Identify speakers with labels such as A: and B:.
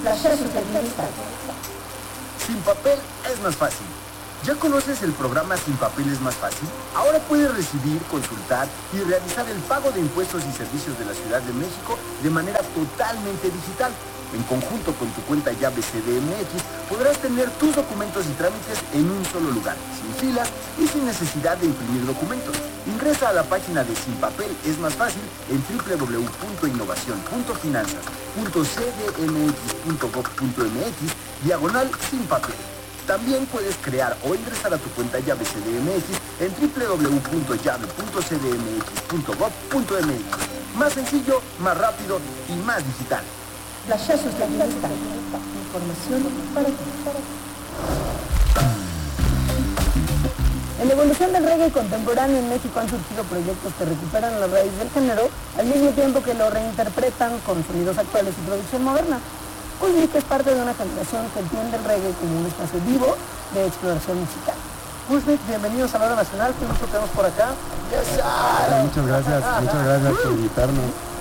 A: Sin papel es más fácil. ¿Ya conoces el programa Sin Papel es más fácil? Ahora puedes recibir, consultar y realizar el pago de impuestos y servicios de la Ciudad de México de manera totalmente digital. En conjunto con tu cuenta llave CDMX, podrás tener tus documentos y trámites en un solo lugar, sin filas y sin necesidad de imprimir documentos. Ingresa a la página de Sin Papel es más fácil en www.innovacion.finanzas.cdmx.gov.mx/sin papel. También puedes crear o ingresar a tu cuenta llave CDMX en www.llave.cdmx.gov.mx. Más sencillo, más rápido y más digital.
B: Flashazos de vista. Información para ti. En la evolución del reggae contemporáneo en México han surgido proyectos que recuperan la raíz del género al mismo tiempo que lo reinterpretan con sonidos actuales y producción moderna. Kulvik es parte de una generación que entiende el reggae como un espacio vivo de exploración musical. Kulvik, bienvenidos a la Hora Nacional, qué gusto tenemos por acá.
C: Muchas gracias por invitarnos.